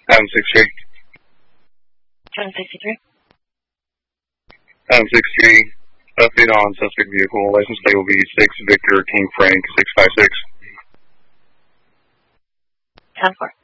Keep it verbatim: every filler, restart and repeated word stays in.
Item sixty-three. Item sixty-three. Item sixty-three. Update on suspect vehicle. License plate will be six Victor King Frank six five six. ten four.